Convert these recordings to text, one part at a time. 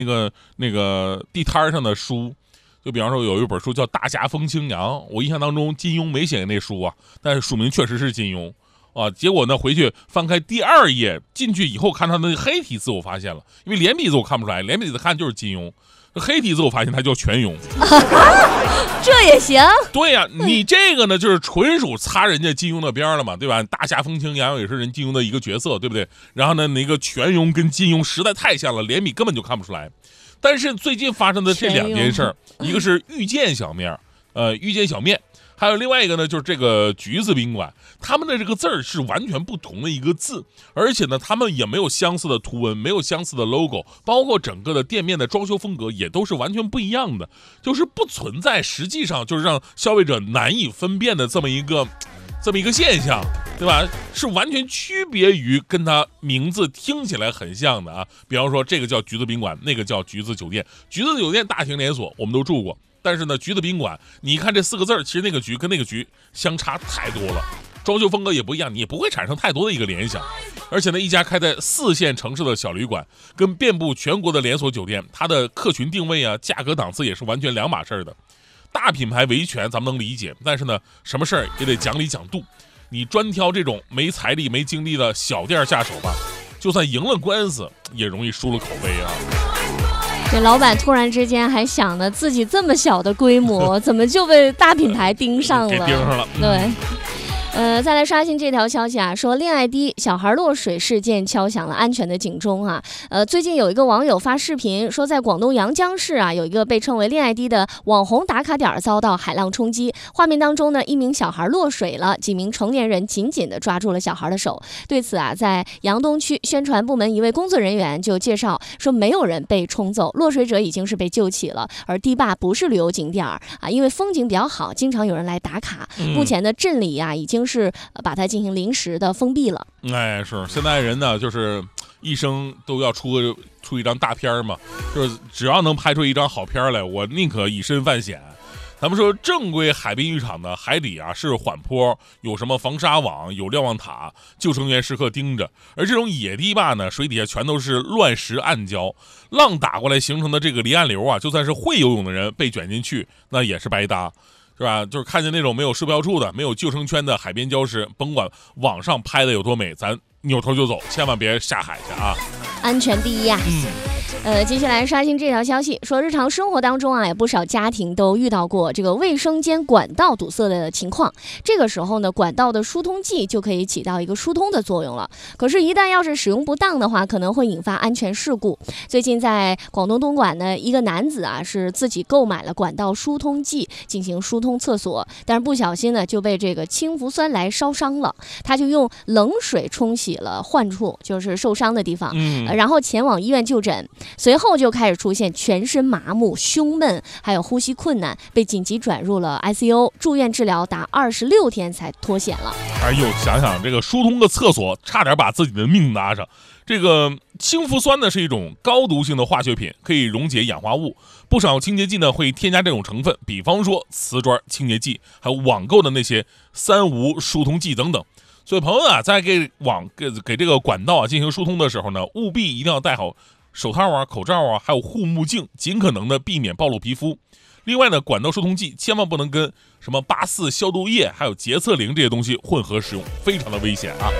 那个地摊上的书，就比方说有一本书叫《大侠风清扬》，我印象当中金庸没写那书啊，但是署名确实是金庸啊。结果呢，回去翻开第2页，进去以后看他那黑体字，我发现了，因为连笔字我看不出来，连笔字看就是金庸。黑体字我发现它叫全庸， 这也行？ 对呀，你这个呢就是纯属擦人家金庸的边了嘛，对吧？大侠风清扬也是人金庸的一个角色，对不对？然后呢，那个全庸跟金庸实在太像了，连笔根本就看不出来。但是最近发生的这2件事儿，一个是遇见小面，遇见小面。还有另外一个呢，就是这个橘子宾馆，他们的这个字儿是完全不同的一个字，而且呢，他们也没有相似的图文，没有相似的 logo， 包括整个的店面的装修风格也都是完全不一样的，就是不存在实际上就是让消费者难以分辨的这么一个现象，对吧？是完全区别于跟它名字听起来很像的啊。比方说这个叫橘子宾馆，那个叫橘子酒店。橘子酒店大型连锁，我们都住过。但是呢，橘子宾馆，你看这4个字，其实那个橘跟那个橘相差太多了，装修风格也不一样，你也不会产生太多的一个联想。而且呢，一家开在4线城市的小旅馆，跟遍布全国的连锁酒店，它的客群定位啊、价格档次也是完全两码事的。大品牌维权咱们能理解，但是呢，什么事儿也得讲理讲度。你专挑这种没财力、没精力的小店下手吧，就算赢了官司，也容易输了口碑啊。 这老板突然之间还想着自己这么小的规模，怎么就被大品牌盯上了？ 给盯上了， 对。再来刷新这条消息啊，说恋爱滴小孩落水事件敲响了安全的警钟啊。最近有一个网友发视频说，在广东阳江市啊，有一个被称为恋爱滴的网红打卡点遭到海浪冲击。画面当中呢，一名小孩落水了，几名成年人紧紧地抓住了小孩的手。对此啊，在阳东区宣传部门一位工作人员就介绍说，没有人被冲走，落水者已经是被救起了。而堤坝不是旅游景点啊，因为风景比较好，经常有人来打卡。目前的镇里啊，已经是把它进行临时的封闭了。 哎，是现在人呢，就是一生都要出一张大片嘛，就是只要能拍出一张好片来，我宁可以身犯险。咱们说正规海滨浴场的海底啊是缓坡，有什么防沙网，有瞭望塔，救生员时刻盯着。而这种野堤坝呢，水底下全都是乱石暗礁，浪打过来形成的这个离岸流啊，就算是会游泳的人被卷进去，那也是白搭。是吧？就是看见那种没有售票处的、没有救生圈的海边礁石，甭管网上拍的有多美，咱扭头就走，千万别下海去啊！ 安全第一呀。接下来刷新这条消息，说日常生活当中啊，有不少家庭都遇到过这个卫生间管道堵塞的情况。这个时候呢，管道的疏通剂就可以起到一个疏通的作用了。可是，一旦要是使用不当的话，可能会引发安全事故。最近在广东东莞呢，一个男子啊是自己购买了管道疏通剂进行疏通厕所，但是不小心呢就被这个氢氟酸铼烧伤了。他就用冷水冲洗了患处，就是受伤的地方，然后前往医院就诊。随后就开始出现全身麻木、胸闷，还有呼吸困难，被紧急转入了 ICU， 住院治疗达26天才脱险了。 哎呦，想想这个疏通个厕所，差点把自己的命搭上。这个氢氟酸呢是一种高毒性的化学品，可以溶解氧化物。不少清洁剂呢会添加这种成分，比方说瓷砖清洁剂，还有网购的那些3无疏通剂等等。所以朋友啊，在给这个管道啊进行疏通的时候呢，务必一定要戴好手套啊、口罩啊，还有护目镜，尽可能的避免暴露皮肤。另外呢，管道疏通剂千万不能跟什么84消毒液还有洁厕灵这些东西混合使用，非常的危险啊。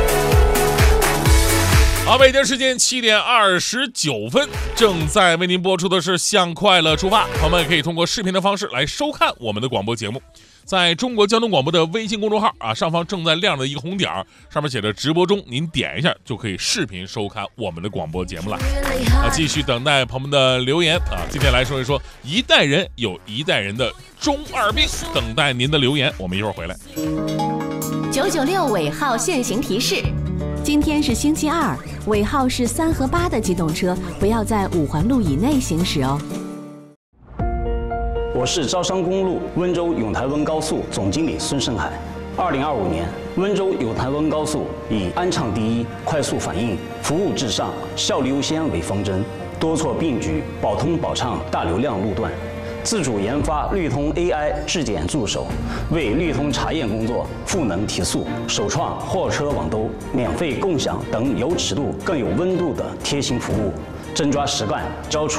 好，北京时间7点29分，正在为您播出的是向快乐出发。朋友们可以通过视频的方式来收看我们的广播节目，在中国交通广播的微信公众号啊，上方正在亮的一个红点，上面写着直播中，您点一下就可以视频收看我们的广播节目了。继续等待朋友们的留言啊，今天来说一说一代人有一代人的中二病，等待您的留言，我们一会儿回来。 996尾号限行提示：今天是星期二，尾号是3和8的机动车不要在5环路以内行驶哦。 我是招商公路温州永台温高速总经理孙胜海。2025年，温州永台温高速以安畅第一、快速反应、服务至上、效率优先为方针，多措并举，保通保畅大流量路段。自主研发绿通 AI 质检助手，为绿通查验工作赋能提速，首创货车网兜免费共享等有尺度更有温度的贴心服务。 真抓实干，交出